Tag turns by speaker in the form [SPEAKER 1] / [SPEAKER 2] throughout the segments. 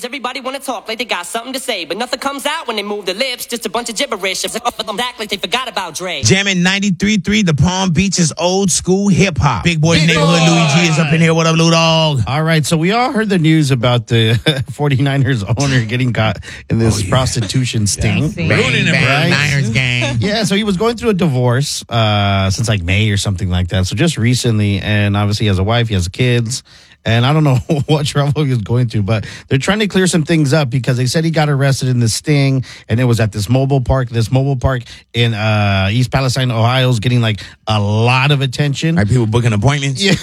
[SPEAKER 1] stage, everybody wanna talk like they got something to say, but nothing comes out when they move their lips, just a bunch of gibberish. Act like they forgot about Dre.
[SPEAKER 2] Jamming 93.3, the Palm Beaches old school hip hop. Big boy neighborhood Luigi is up in here. What up, Lou Dog?
[SPEAKER 3] All right, so we all heard the news about the 49ers owner getting caught in this prostitution sting.
[SPEAKER 2] Ruining it,
[SPEAKER 3] Right?
[SPEAKER 2] Niners gang.
[SPEAKER 3] Yeah, so he was going through a divorce since like May or something like that. So just recently, and obviously he has a wife, he has kids. And I don't know what trouble he was going through, but they're trying to clear some things up because they said he got arrested in this sting, and it was at this mobile park. This mobile park in East Palestine, Ohio, is getting like a lot of attention.
[SPEAKER 2] Are people booking appointments?
[SPEAKER 3] Yeah.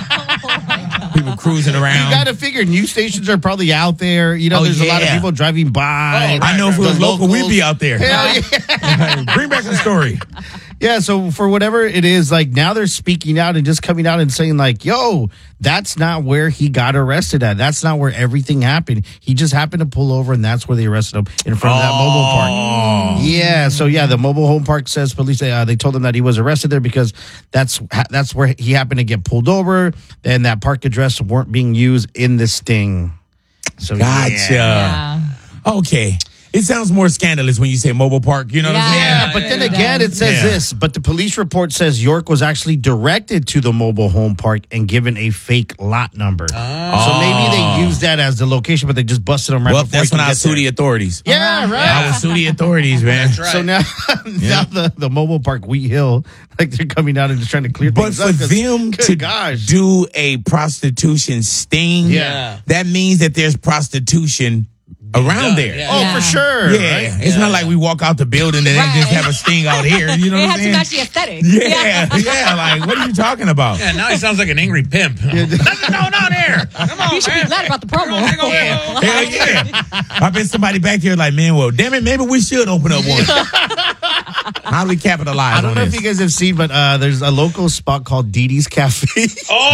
[SPEAKER 2] People cruising around.
[SPEAKER 3] You got to figure news stations are probably out there. You know, there's a lot of people driving by.
[SPEAKER 2] I know if it was local, we'd be out there.
[SPEAKER 3] Hell yeah.
[SPEAKER 2] Bring back the story.
[SPEAKER 3] Yeah, so for whatever it is, like now they're speaking out and just coming out and saying like, yo, that's not where he got arrested at. That's not where everything happened. He just happened to pull over and that's where they arrested him in front of that mobile park. Yeah, so yeah, the mobile home park says police, they told him that he was arrested there because that's where he happened to get pulled over and that park address weren't being used in this sting. So
[SPEAKER 2] Gotcha.
[SPEAKER 4] Yeah.
[SPEAKER 2] Okay. It sounds more scandalous when you say mobile park. You know what I'm saying?
[SPEAKER 3] Yeah, but then again, it says this. But the police report says York was actually directed to the mobile home park and given a fake lot number. So maybe they used that as the location, but they just busted him right
[SPEAKER 2] Well,
[SPEAKER 3] before
[SPEAKER 2] that's
[SPEAKER 3] he
[SPEAKER 2] when
[SPEAKER 3] could
[SPEAKER 2] I
[SPEAKER 3] get
[SPEAKER 2] sue
[SPEAKER 3] there.
[SPEAKER 2] the authorities.
[SPEAKER 3] Yeah, right.
[SPEAKER 2] I would sue the authorities, man.
[SPEAKER 5] That's right.
[SPEAKER 3] So now the mobile park Wheat Hill, like they're coming out and just trying to clear
[SPEAKER 2] But
[SPEAKER 3] things
[SPEAKER 2] for
[SPEAKER 3] up. 'Cause,
[SPEAKER 2] them
[SPEAKER 3] good
[SPEAKER 2] to
[SPEAKER 3] gosh.
[SPEAKER 2] do a prostitution sting,
[SPEAKER 3] Yeah.
[SPEAKER 2] that means that there's prostitution around there.
[SPEAKER 5] yeah.
[SPEAKER 3] Oh, for sure.
[SPEAKER 2] Yeah,
[SPEAKER 3] right?
[SPEAKER 2] it's not like we walk out the building and they just have a sting out here. You know
[SPEAKER 4] It
[SPEAKER 2] what
[SPEAKER 4] had
[SPEAKER 2] I'm
[SPEAKER 4] to
[SPEAKER 2] saying?
[SPEAKER 4] match the aesthetic.
[SPEAKER 2] Yeah. Like, what are you talking about?
[SPEAKER 5] Yeah, now he sounds like an angry pimp. Nothing going on here. Come on,
[SPEAKER 4] You should be glad about the promo.
[SPEAKER 2] Hell yeah. I bet somebody back here like, man, well, damn it, maybe we should open up one. How do we capitalize
[SPEAKER 3] I don't
[SPEAKER 2] on
[SPEAKER 3] know
[SPEAKER 2] this?
[SPEAKER 3] if you guys have seen, but there's a local spot called Dee Dee's Cafe.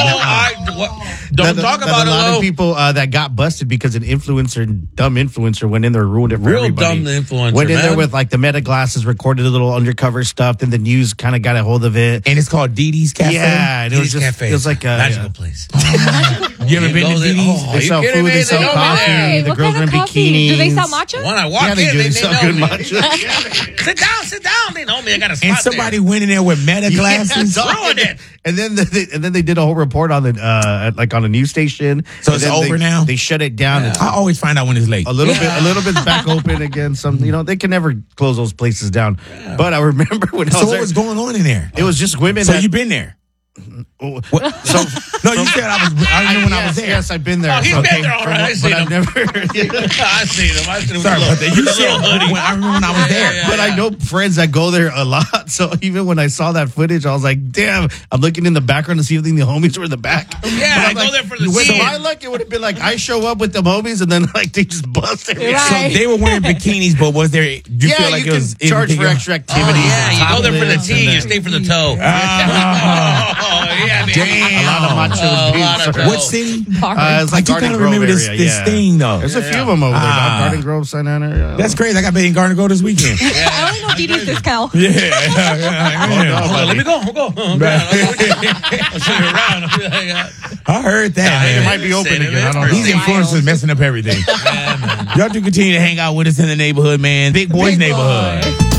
[SPEAKER 5] Don't talk about
[SPEAKER 3] a lot
[SPEAKER 5] it,
[SPEAKER 3] of people that got busted because an dumb influencer went in there and ruined it for
[SPEAKER 5] Real
[SPEAKER 3] everybody.
[SPEAKER 5] dumb influencer,
[SPEAKER 3] Went in there
[SPEAKER 5] man.
[SPEAKER 3] with like the meta glasses, recorded a little undercover stuff, then the news kind of got a hold of it.
[SPEAKER 2] And it's called Dee Dee's Cafe?
[SPEAKER 3] Yeah, and it was
[SPEAKER 5] Dee Dee's
[SPEAKER 3] just
[SPEAKER 5] Cafe.
[SPEAKER 3] it was like a
[SPEAKER 5] magical place.
[SPEAKER 2] You ever been
[SPEAKER 5] go
[SPEAKER 2] to
[SPEAKER 5] there-
[SPEAKER 2] Dee Dee's?
[SPEAKER 5] Oh,
[SPEAKER 3] They
[SPEAKER 5] you
[SPEAKER 3] sell
[SPEAKER 5] kidding
[SPEAKER 3] food,
[SPEAKER 5] me?
[SPEAKER 3] they sell
[SPEAKER 5] know me
[SPEAKER 3] coffee,
[SPEAKER 5] there.
[SPEAKER 3] the
[SPEAKER 4] What
[SPEAKER 3] girls
[SPEAKER 4] kind
[SPEAKER 3] are
[SPEAKER 4] of
[SPEAKER 3] in
[SPEAKER 4] coffee?
[SPEAKER 3] bikinis.
[SPEAKER 4] Do they sell matcha?
[SPEAKER 5] When I walk
[SPEAKER 3] Yeah, they
[SPEAKER 5] in,
[SPEAKER 3] do. They
[SPEAKER 5] they
[SPEAKER 3] sell
[SPEAKER 5] know
[SPEAKER 3] good
[SPEAKER 5] me.
[SPEAKER 3] matcha.
[SPEAKER 5] Sit down. They know me. I got a spot
[SPEAKER 2] And somebody went in there with meta glasses?
[SPEAKER 3] Yeah,
[SPEAKER 5] Ruined it.
[SPEAKER 3] And then they did a whole report on the like on a news station.
[SPEAKER 2] So
[SPEAKER 3] And
[SPEAKER 2] it's
[SPEAKER 3] then
[SPEAKER 2] over now?
[SPEAKER 3] They shut it down. It's
[SPEAKER 2] I always find out when it's late.
[SPEAKER 3] a little bit's back open again. They can never close those places down. But I remember when I
[SPEAKER 2] So
[SPEAKER 3] was
[SPEAKER 2] what
[SPEAKER 3] there,
[SPEAKER 2] was going on in there?
[SPEAKER 3] it was just women.
[SPEAKER 2] So
[SPEAKER 3] that,
[SPEAKER 2] you've been there?
[SPEAKER 3] so
[SPEAKER 2] No, you said I remember when I was there.
[SPEAKER 3] Yes, I've been there.
[SPEAKER 5] Oh, he's been there all right. I
[SPEAKER 3] But
[SPEAKER 5] seen
[SPEAKER 3] I've
[SPEAKER 5] him.
[SPEAKER 3] never.
[SPEAKER 5] I seen him.
[SPEAKER 2] Sorry about that. You said I remember when I was there.
[SPEAKER 5] Yeah.
[SPEAKER 3] But I know friends that go there a lot. So even when I saw that footage, I was like, damn, I'm looking in the background to see if the homies were in the back.
[SPEAKER 5] Yeah, I
[SPEAKER 3] But I'm
[SPEAKER 5] go there for the
[SPEAKER 3] with
[SPEAKER 5] scene.
[SPEAKER 3] my luck, it would have been like I show up with the homies and then like they just bust everything.
[SPEAKER 4] Right.
[SPEAKER 2] So they were wearing bikinis, but was there? Do you feel like
[SPEAKER 3] you
[SPEAKER 2] it was
[SPEAKER 3] can charge for
[SPEAKER 2] everything
[SPEAKER 3] extra
[SPEAKER 2] else?
[SPEAKER 3] activities.
[SPEAKER 5] Yeah, you go there for the
[SPEAKER 3] topless,
[SPEAKER 5] tea,
[SPEAKER 3] and
[SPEAKER 5] you
[SPEAKER 3] then-
[SPEAKER 5] stay for the toe. Yeah, man.
[SPEAKER 2] Damn.
[SPEAKER 3] A lot of macho
[SPEAKER 5] A
[SPEAKER 3] being
[SPEAKER 5] lot of
[SPEAKER 3] served.
[SPEAKER 2] What city?
[SPEAKER 3] It's
[SPEAKER 2] I
[SPEAKER 3] like
[SPEAKER 2] do
[SPEAKER 3] Garden
[SPEAKER 2] kind of
[SPEAKER 3] Grove
[SPEAKER 2] remember this,
[SPEAKER 3] area,
[SPEAKER 2] this
[SPEAKER 3] yeah.
[SPEAKER 2] thing though.
[SPEAKER 3] There's a few of them over there.
[SPEAKER 2] Ah.
[SPEAKER 3] Garden Grove, Santa Ana.
[SPEAKER 2] That's crazy. I got paid in Garden Grove this weekend.
[SPEAKER 4] I only know Dee Dee's discount.
[SPEAKER 2] Yeah.
[SPEAKER 5] Hold on, let me go. I'll show you around.
[SPEAKER 2] I heard that.
[SPEAKER 3] It might be open again. I don't know.
[SPEAKER 2] These influencers messing up everything. Y'all do continue to hang out with us in the neighborhood, man. Big Boys Neighborhood.